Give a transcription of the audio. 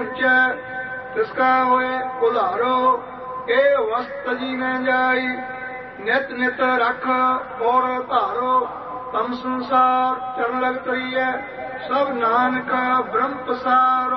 ऊंचा तिसका होए उधारो ए वस्त जी न जाई नित नित रख और धारो तम संसार चरण लग तरीय सब नानक ब्रह्म पसारो।